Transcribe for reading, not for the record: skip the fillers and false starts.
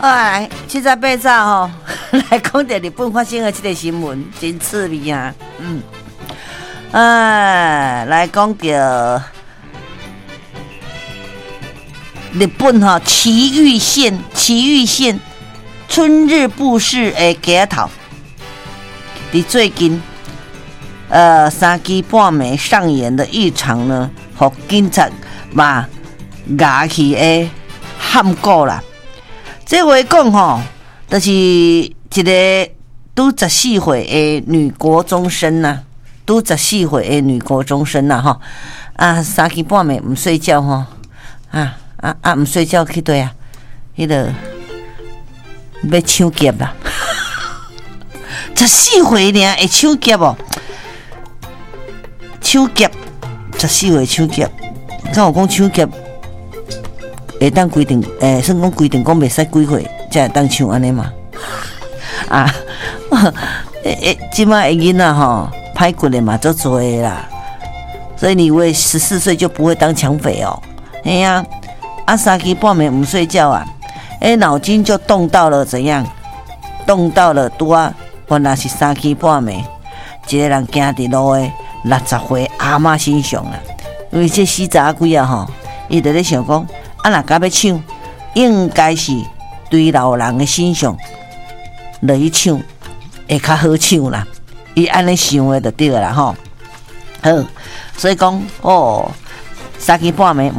来7:08吼，来讲到日本发生的这个新闻，真趣味啊！来讲到日本哈埼玉县春日部市的街头，伫最近3更半暝上演的一场呢，互警察嘛押去的喊告啦。这话讲吼，就是一个拄14岁的女国中生呐，拄14岁的女国中生呐吼，3更半暝唔睡觉吼，唔睡觉去对啊，迄个要抢劫啦，14岁尔会抢劫哦，抢劫14岁抢劫，敢有讲抢劫？会当规定，算讲规定讲袂使几岁才会当抢安尼嘛？即摆的囡仔吼，歹骨的嘛足多的啦，所以你以为14岁就不会当抢匪哦？哎呀，3更半暝唔睡觉啊，脑筋就动到了怎样？动到了原来是3更半暝，一个人行伫路的60岁阿嬷身上啦，因为这死查鬼啊吼，伊就咧想讲。若甲要抢，应该是对老人的身上落去抢，会较好抢啦。伊安尼想的就对啦吼。好，所以讲3更半暝